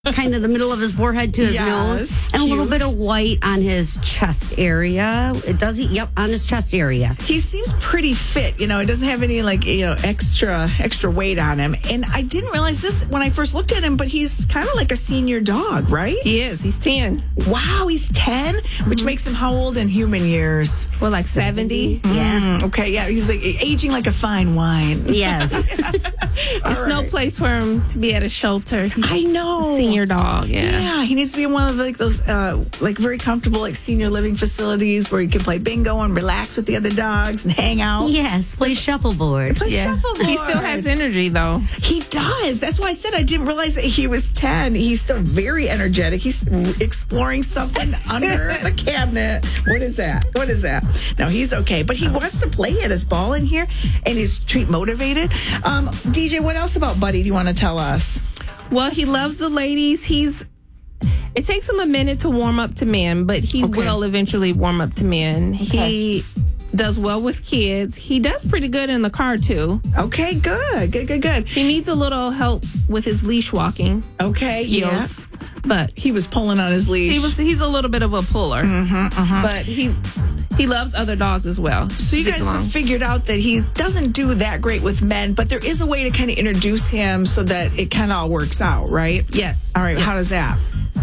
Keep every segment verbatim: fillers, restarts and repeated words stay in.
kind of the middle of his forehead to his Yes, nose, and cute. a little bit of white on his chest area. It does he? Yep, on his chest area. He seems pretty fit. You know, it doesn't have any like you know extra extra weight on him. And I didn't realize this when I first looked at him, but he's kind of like a senior dog, right? He is. He's ten. Wow, he's ten, which makes him how old in human years? Well, like seventy. Yeah. Mm, okay, yeah, he's like aging like a fine wine. Yes. There's no place for him to be at a shelter. He's I know. a senior dog. Yeah. Yeah, he needs to be in one of like those uh, like very comfortable like senior living facilities where he can play bingo and relax with the other dogs and hang out. Yes. Play shuffleboard. Play Yeah. shuffleboard. He still has energy, though. He does. That's why I said I didn't realize that he was ten. He's still very energetic. He's exploring something under the cabinet. What is that? What is that? No, he's okay. But he wants to play at his ball in here, and he's treat motivated. Um, D J, what else about Buddy do you want to tell us? Well, he loves the ladies. He's. It takes him a minute to warm up to men, but he Okay. will eventually warm up to men. He does well with kids. He does pretty good in the car, too. Okay, good. Good, good, good. He needs a little help with his leash walking Okay, yeah. skills, but He was pulling on his leash. he was he's a little bit of a puller. Mm-hmm, But he he loves other dogs as well. So you Gets guys along. have figured out that he doesn't do that great with men, but there is a way to kind of introduce him so that it kind of all works out, right? Yes. All right. Yes. How does that?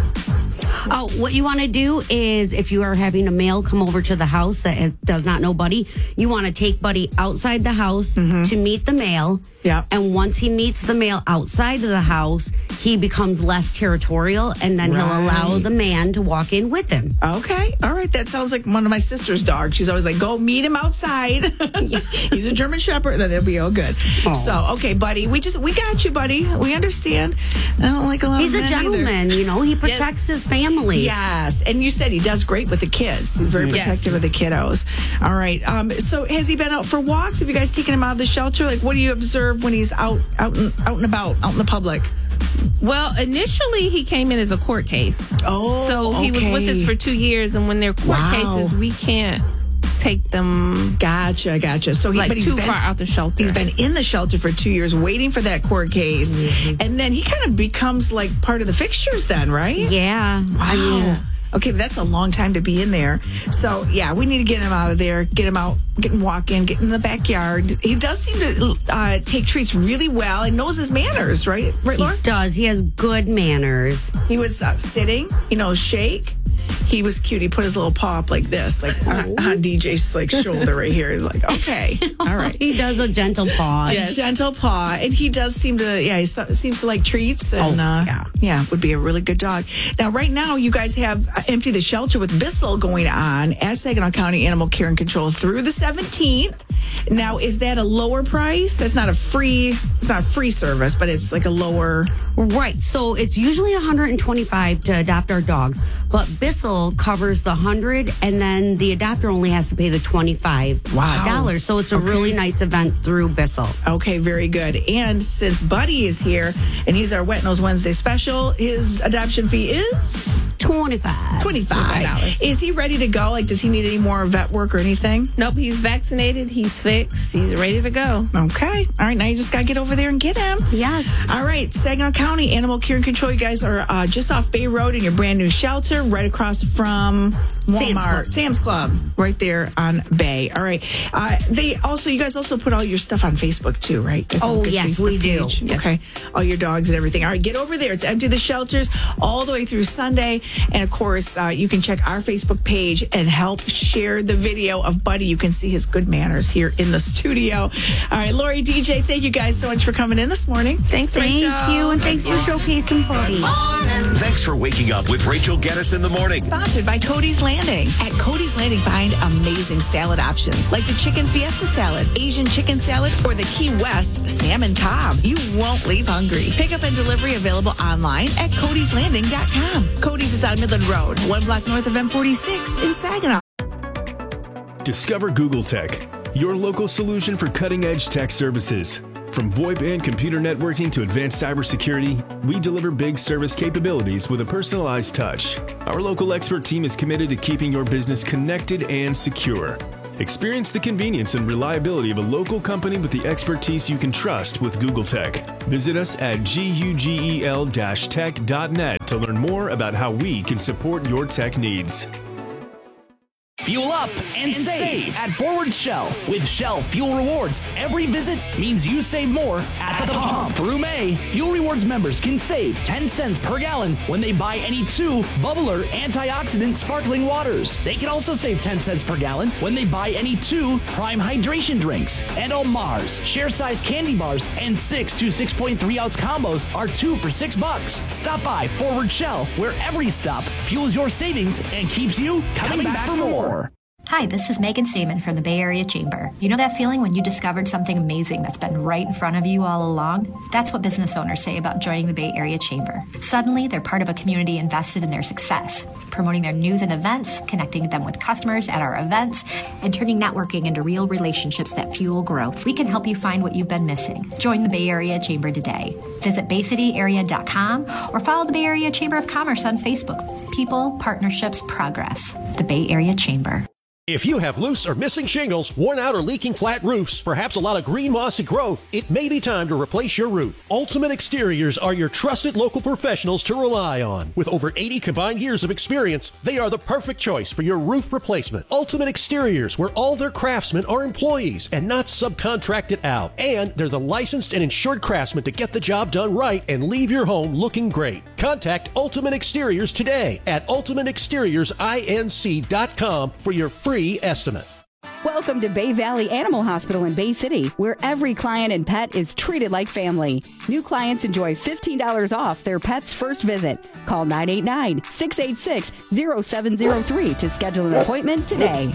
Oh, what you want to do is if you are having a male come over to the house that has, does not know Buddy, you want to take Buddy outside the house to meet the male. Yeah. And once he meets the male outside of the house, he becomes less territorial, and then he'll allow Right. the man to walk in with him. Okay. All right. That sounds like one of my sister's dogs. She's always like, go meet him outside. He's a German Shepherd. Then it'll be all good. So, okay, buddy. We just, we got you, buddy. We understand. I don't like a lot He's of a men either. gentleman, you know, he protects his family. Yes. And you said he does great with the kids. He's very Yes. protective of the kiddos. All right. Um, so has he been out for walks? Have you guys taken him out of the shelter? Like, what do you observe when he's out, out, and, out and about, out in the public? Well, initially he came in as a court case. Oh, so he was with okay. us for two years, and when they're court Wow. cases, we can't take them Gotcha, gotcha. So he, like but he's too been, far out the shelter. He's been in the shelter for two years waiting for that court case. And then he kind of becomes like part of the fixtures then, right? Yeah. I mean, Wow. Okay, but that's a long time to be in there. So, yeah, we need to get him out of there, get him out, get him walking, get in the backyard. He does seem to uh, take treats really well and knows his manners, right? Right, he Laura? does. He has good manners. He was uh, sitting, you know, shake. He was cute. He put his little paw up like this, like on, on D J's like shoulder right here. He's like, okay, all right. He does a gentle paw. A gentle paw, and he does seem to, yeah, he so- seems to like treats, and Oh, uh, yeah. yeah, would be a really good dog. Now, right now, you guys have uh, Empty the Shelter with Bissell going on at Saginaw County Animal Care and Control through the seventeenth. Now, is that a lower price? That's not a free, it's not a free service, but it's like a lower. Right. So it's usually one hundred twenty-five to adopt our dogs, but Bissell covers the one hundred, and then the adopter only has to pay the twenty-five Wow. dollars. So it's a really nice event through Bissell. Okay, very good. And since Buddy is here and he's our Wet Nose Wednesday special, his adoption fee is twenty-five. twenty-five dollars. Is he ready to go? Like, does he need any more vet work or anything? Nope, he's vaccinated. He's fixed. He's ready to go. Okay. All right. Now you just got to get over there and get him. Yes. All right. Saginaw County Animal Care and Control. You guys are uh, just off Bay Road in your brand new shelter right across from Walmart. Sam's Sam's Club. Club. Right there on Bay. All right. Uh, they also, you guys also put all your stuff on Facebook too, right? You guys have a Oh, good yes, Facebook we do. page. Yes. Okay. All your dogs and everything. All right. Get over there. It's Empty the Shelters all the way through Sunday. And of course, uh, you can check our Facebook page and help share the video of Buddy. You can see his good manners here in the studio. All right, Lori, D J, thank you guys so much for coming in this morning. Thanks, Thank Rachel. you, and thanks for showcasing Buddy. Thanks for waking up with Rachel Geddes in the morning. Sponsored by Cody's Landing. At Cody's Landing, find amazing salad options like the chicken fiesta salad, Asian chicken salad, or the Key West salmon cob. You won't leave hungry. Pickup and delivery available online at codys landing dot com. Cody's is on Midland Road, one block north of M forty-six in Saginaw. Discover Google Tech, your local solution for cutting-edge tech services. From VoIP and computer networking to advanced cybersecurity, we deliver big service capabilities with a personalized touch. Our local expert team is committed to keeping your business connected and secure. Experience the convenience and reliability of a local company with the expertise you can trust with Google Tech. Visit us at gugel dash tech dot net to learn more about how we can support your tech needs. Fuel up and, and save, save at Forward Shell. With Shell Fuel Rewards, every visit means you save more at, at the, the pump. pump. Through May, Fuel Rewards members can save ten cents per gallon when they buy any two Bubbler antioxidant sparkling waters. They can also save ten cents per gallon when they buy any two Prime hydration drinks. And all Mars, share-size candy bars, and six to six point three ounce combos are two for six bucks. Stop by Forward Shell, where every stop fuels your savings and keeps you coming, coming back, back for more. more. Hi, this is Megan Seaman from the Bay Area Chamber. You know that feeling when you discovered something amazing that's been right in front of you all along? That's what business owners say about joining the Bay Area Chamber. Suddenly, they're part of a community invested in their success, promoting their news and events, connecting them with customers at our events, and turning networking into real relationships that fuel growth. We can help you find what you've been missing. Join the Bay Area Chamber today. Visit bay city area dot com or follow the Bay Area Chamber of Commerce on Facebook. People, partnerships, progress. The Bay Area Chamber. If you have loose or missing shingles, worn out or leaking flat roofs, perhaps a lot of green mossy growth, it may be time to replace your roof. Ultimate Exteriors are your trusted local professionals to rely on. With over eighty combined years of experience, they are the perfect choice for your roof replacement. Ultimate Exteriors, where all their craftsmen are employees and not subcontracted out. And they're the licensed and insured craftsmen to get the job done right and leave your home looking great. Contact Ultimate Exteriors today at ultimate exteriors inc dot com for your free estimate. Welcome to Bay Valley Animal Hospital in Bay City, where every client and pet is treated like family. New clients enjoy fifteen dollars off their pet's first visit. Call nine eight nine, six eight six, zero seven zero three to schedule an appointment today.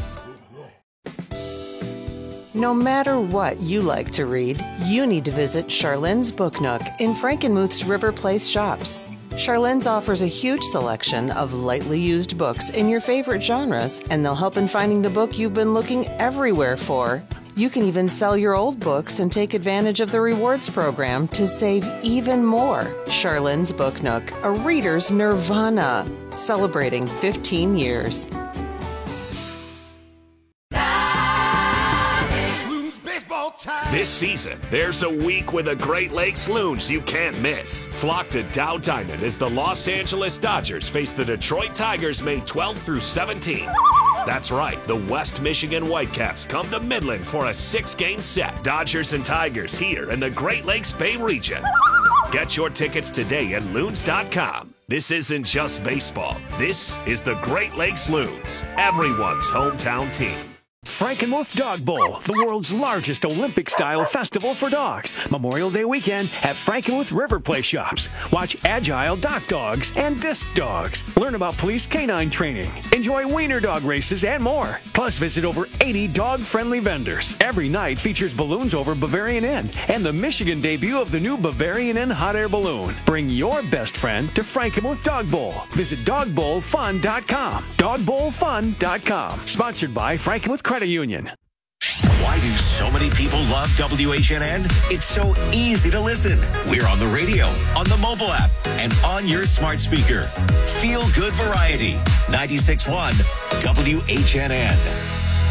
No matter what you like to read, you need to visit Charlene's Book Nook in Frankenmuth's River Place shops. Charlene's offers a huge selection of lightly used books in your favorite genres, and they'll help in finding the book you've been looking everywhere for. You can even sell your old books and take advantage of the rewards program to save even more. Charlene's Book Nook, a reader's nirvana, celebrating fifteen years. This season, there's a week with the Great Lakes Loons you can't miss. Flock to Dow Diamond as the Los Angeles Dodgers face the Detroit Tigers May twelfth through seventeenth. That's right, the West Michigan Whitecaps come to Midland for a six-game set. Dodgers and Tigers here in the Great Lakes Bay region. Get your tickets today at loons dot com. This isn't just baseball. This is the Great Lakes Loons, everyone's hometown team. Frankenmuth Dog Bowl, the world's largest Olympic-style festival for dogs. Memorial Day weekend at Frankenmuth River Place shops. Watch agile dock dogs and disc dogs. Learn about police canine training. Enjoy wiener dog races and more. Plus, visit over eighty dog-friendly vendors. Every night features balloons over Bavarian Inn and the Michigan debut of the new Bavarian Inn hot air balloon. Bring your best friend to Frankenmuth Dog Bowl. Visit dog bowl fun dot com. dog bowl fun dot com. Sponsored by Frankenmuth Credit Union. Why do so many people love W H N N? It's so easy to listen. We're on the radio, on the mobile app, and on your smart speaker. Feel good variety. ninety-six point one W H N N.